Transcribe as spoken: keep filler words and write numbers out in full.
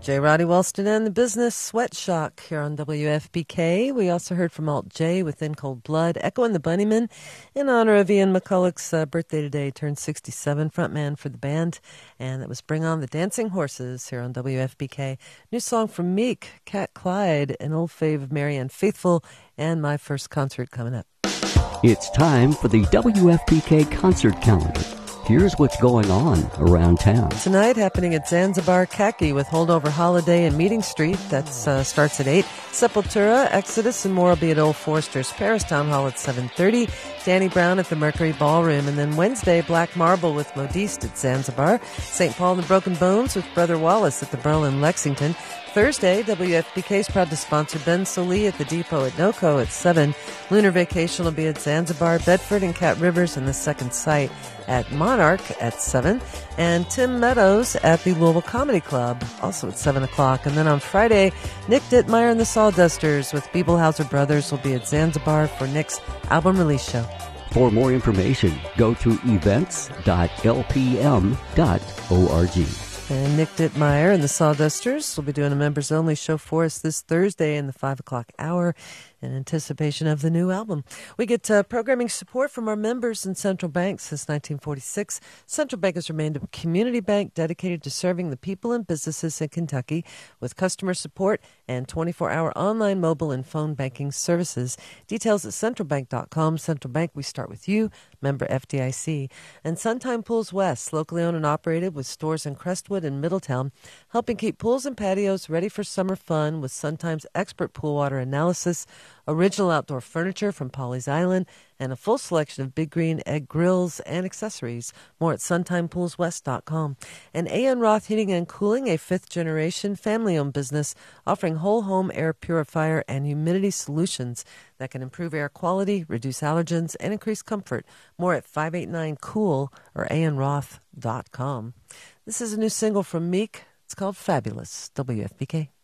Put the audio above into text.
J. Roddy Walston and the Business Sweat Shock here on W F P K. We also heard from Alt J with In Cold Blood, Echo and the Bunnymen in honor of Ian McCulloch's uh, birthday today. Turned sixty-seven, frontman for the band. And that was Bring On the Dancing Horses here on W F P K. New song from Meek, Cat Clyde, an old fave of Marianne Faithfull, and my first concert coming up. It's time for the W F P K concert calendar. Here's what's going on around town. Tonight, happening at Zanzibar Khaki with Holdover Holiday and Meeting Street. That uh, starts at eight. Sepultura, Exodus, and more will be at Old Foresters. Paris Town Hall at seven thirty. Danny Brown at the Mercury Ballroom. And then Wednesday, Black Marble with Modiste at Zanzibar. Saint Paul and the Broken Bones with Brother Wallace at the Berlin Lexington. Thursday, W F P K is proud to sponsor Ben Soli at the Depot at NoCo at seven. Lunar Vacation will be at Zanzibar, Bedford, and Cat Rivers in the second site at Monarch at seven. And Tim Meadows at the Louisville Comedy Club, also at seven o'clock. And then on Friday, Nick Dittmeyer and the Sawdusters with Biebelhauser Brothers will be at Zanzibar for Nick's album release show. For more information, go to events dot l p m dot org. And Nick Dittmeyer and the Sawdusters will be doing a members-only show for us this Thursday in the five o'clock hour in anticipation of the new album. We get uh, programming support from our members in Central Bank since nineteen forty-six. Central Bank has remained a community bank dedicated to serving the people and businesses in Kentucky with customer support and twenty-four hour online, mobile, and phone banking services. Details at central bank dot com. Central Bank, we start with you. Member F D I C. And Suntime Pools West, locally owned and operated with stores in Crestwood and Middletown, helping keep pools and patios ready for summer fun with Suntime's expert pool water analysis, original outdoor furniture from Polly's Island, and a full selection of Big Green Egg grills and accessories. More at suntime pools west dot com. And A N Roth Heating and Cooling, a fifth-generation family-owned business offering whole-home air purifier and humidity solutions that can improve air quality, reduce allergens, and increase comfort. More at five eight nine cool or a n roth dot com. This is a new single from Meek. It's called Fabulous. W F P K.